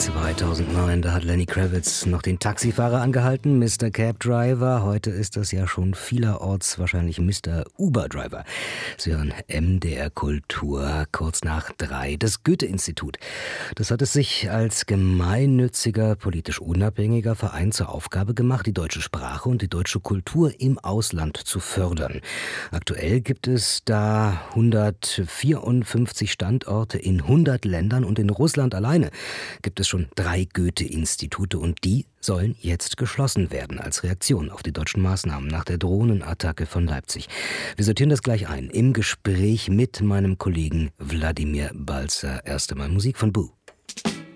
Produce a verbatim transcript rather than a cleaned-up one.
zweitausendneun, da hat Lenny Kravitz noch den Taxifahrer angehalten, Mister Cab Driver. Heute ist das ja schon vielerorts wahrscheinlich Mister Uber Driver. Sie hören M D R Kultur, kurz nach drei. Das Goethe-Institut, das hat es sich als gemeinnütziger, politisch unabhängiger Verein zur Aufgabe gemacht, die deutsche Sprache und die deutsche Kultur im Ausland zu fördern. Aktuell gibt es da hundertvierundfünfzig Standorte in hundert Ländern und in Russland alleine gibt es schon drei Goethe-Institute und die sollen jetzt geschlossen werden als Reaktion auf die deutschen Maßnahmen nach der Drohnenattacke von Leipzig. Wir sortieren das gleich ein im Gespräch mit meinem Kollegen Wladimir Balzer. Erst einmal Musik von Boo.